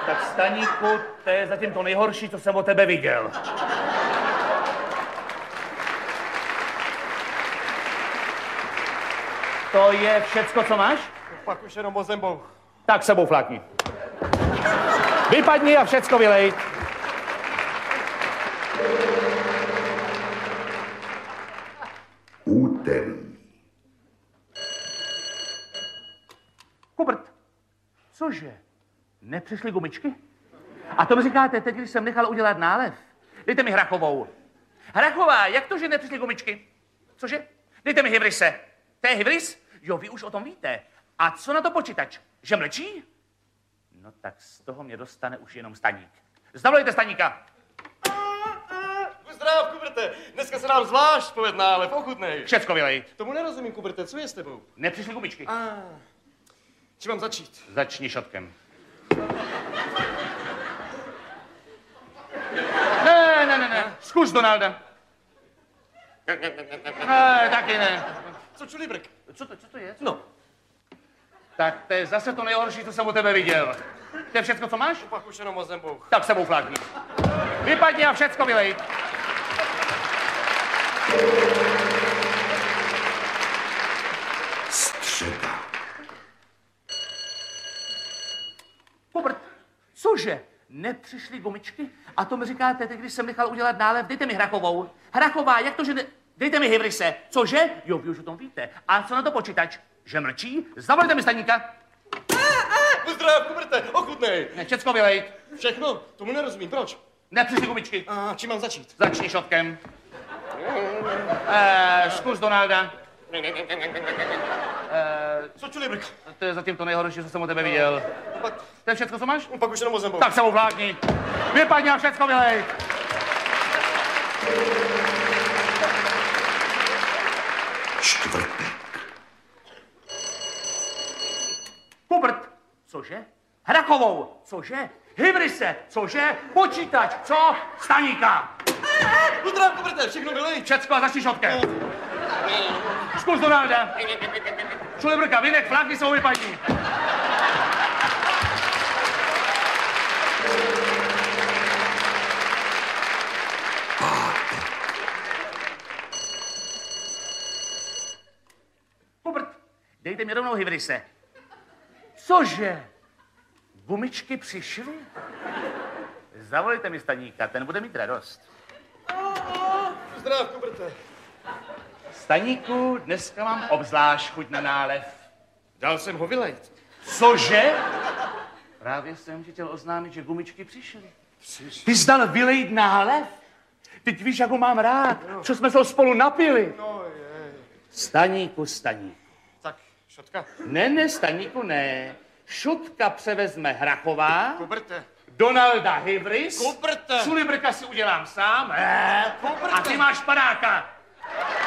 Tak Staníku, to je zatím to nejhorší, co jsem o tebe viděl. To je všecko, co máš? Pak už jenom o zembou. Tak sebou flákni. Vypadni a všecko vylej. Úterý. Hubert, cože? Nepřišly gumičky? A to mi říkáte teď, když jsem nechal udělat nálev. Dejte mi Hrachovou. Hrachová, jak to, že nepřišly gumičky? Cože? Dejte mi Hybrise. To je Hybris? Jo, vy už o tom víte. A co na to počítač? Že mlčí? No tak z toho mě dostane už jenom Staník. Zavolejte Staníka. Zdrav, Kuberte. Dneska se nám zvlášť poved nálev, ochutnej. Všecko vylej. Tomu nerozumím, Kuberte, co je s tebou? Nepřišly gumičky. Čím mám začít? Začni šotkem. Ne. Zkus Donalda. Ne, taky ne. Co čulibrk? Co to je? No. Tak to je zase to nejhorší, co jsem u tebe viděl. To je všecko, co máš? Pak už jenom o zembou. Tak sebou flákni. Vypadni a všecko vylej. Středa. Hubert, cože? Nepřišly gumičky? A to mi říkáte teď, když jsem nechal udělat nálev, dejte mi Hrachovou. Hrachová, jak to, že ne... Dejte mi Hybrise. Cože? Jo, vy už o tom víte. A co na to počítač? Že mlčí? Zavolejte mi Staníka. Zdrav, Kuberte, ochutnej. Ne, všecko vylej. Všechno? Tomu nerozumím, proč? Nepřišly gumičky. A čím mám začít? Začni šotkem. Zkus Donalda. Co čulibrk? To je zatím to nejhorší, co jsem o tebe viděl. To je všecko, co máš? Pak už jenom o zembou. Tak sebou vlákni. Vypadni a všecko vylej. Čtvrtek. Hubert, cože? Hrachovou, cože? Hybrise, cože? Počítač, co? Staníka. Zdrav, Kuberte, všechno vylej. Všecko a začni šotkem. Zkus Donalda. Čulibrka, vynek, fláky jsou vypadní. Hubert, dejte mi rovnou Hybrise. Cože? Gumičky přišly? Zavolejte mi Staníka, ten bude mít radost. Zdrav, Kuberte. Staníku, dneska mám obzvlášť chuť na nálev. Dal jsem ho vylejt. Cože? Právě jsem ti chtěl oznámit, že gumičky přišly. Ty jsi dal vylejt nálev? Teď víš, jak ho mám rád, co jsme se spolu napili. No je. Staníku. Tak, šotka. Ne, Staníku, ne. Šutka převezme Hrachová, Kuberte. Donalda Hybris, Kuberte. Čulibrka si udělám sám, a ty máš padáka.